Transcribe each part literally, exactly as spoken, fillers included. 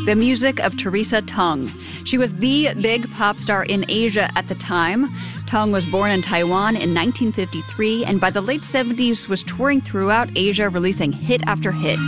the music of Teresa Teng. She was the big pop star in Asia at the time. Teng was born in Taiwan in nineteen fifty-three, and by the late seventies was touring throughout Asia, releasing hit after hit.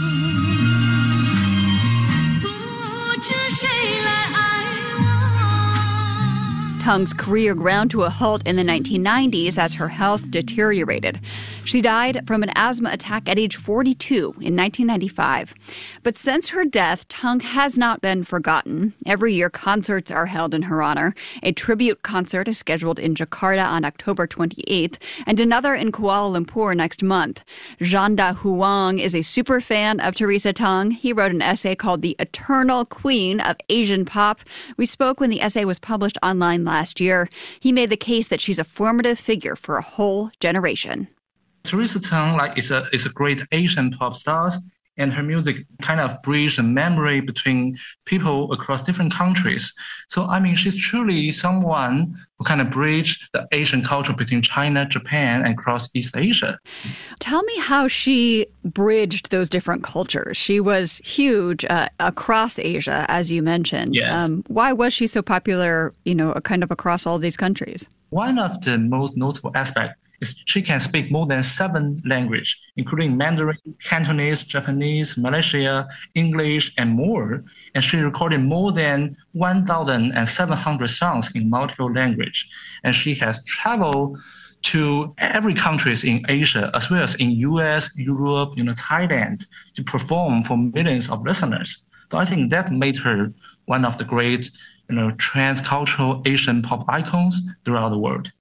Teng's career ground to a halt in the nineteen nineties as her health deteriorated. She died from an asthma attack at age forty-two in nineteen ninety-five. But since her death, Teng has not been forgotten. Every year, concerts are held in her honor. A tribute concert is scheduled in Jakarta on October twenty-eighth, and another in Kuala Lumpur next month. Zhanda Huang is a super fan of Teresa Teng. He wrote an essay called The Eternal Queen of Asian Pop. We spoke when the essay was published online last year. He made the case that she's a formative figure for a whole generation. Teresa Teng like, is, a, is a great Asian pop star, and her music kind of bridges a memory between people across different countries. So, I mean, she's truly someone who kind of bridged the Asian culture between China, Japan, and across East Asia. Tell me how she bridged those different cultures. She was huge uh, across Asia, as you mentioned. Yes. Um, why was she so popular, you know, kind of across all these countries? One of the most notable aspects is she can speak more than seven languages, including Mandarin, Cantonese, Japanese, Malaysia, English, and more. And she recorded more than one thousand seven hundred songs in multiple languages. And she has traveled to every country in Asia, as well as in U S, Europe, you know, Thailand, to perform for millions of listeners. So I think that made her one of the great, you know, transcultural Asian pop icons throughout the world.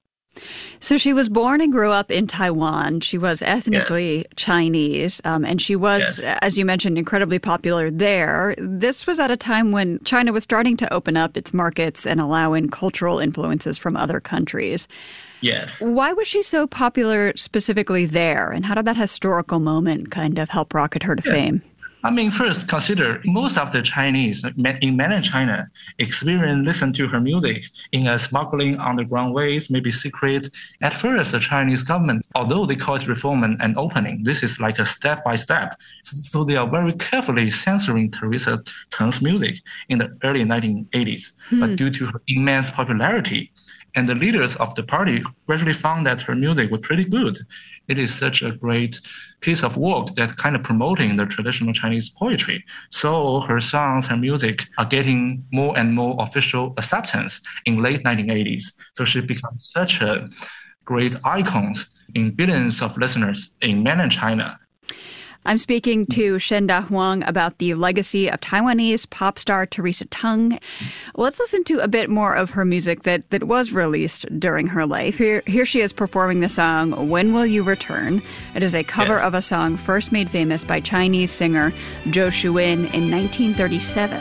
So she was born and grew up in Taiwan. She was ethnically yes. Chinese, um, and she was, yes. as you mentioned, incredibly popular there. This was at a time when China was starting to open up its markets and allow in cultural influences from other countries. Yes. Why was she so popular specifically there, and how did that historical moment kind of help rocket her to yeah. fame? I mean, first, consider most of the Chinese in mainland China experience listen to her music in a smuggling underground ways, maybe secret. At first, the Chinese government, although they call it reform and, and opening, this is like a step by step. So they are very carefully censoring Teresa Teng's music in the early nineteen eighties. Hmm. But due to her immense popularity, and the leaders of the party gradually found that her music was pretty good. It is such a great piece of work that's kind of promoting the traditional Chinese poetry. So her songs, her music are getting more and more official acceptance in late nineteen eighties. So she becomes such a great icon in billions of listeners in mainland China. I'm speaking to Zhanda Huang about the legacy of Taiwanese pop star Teresa Teng. Let's listen to a bit more of her music that, that was released during her life. Here, here she is performing the song, When Will You Return? It is a cover yes. of a song first made famous by Chinese singer Zhou Shuwen in nineteen thirty-seven.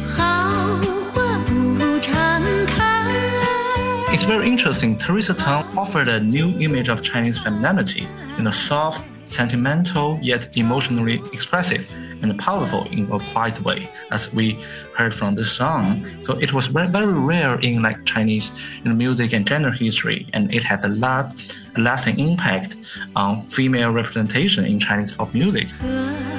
It's very interesting. Teresa Teng offered a new image of Chinese femininity in a soft, sentimental yet emotionally expressive and powerful in a quiet way, as we heard from this song. So it was very, very rare in like Chinese you know, music and gender history, and it has a lot, a lasting impact on female representation in Chinese pop music.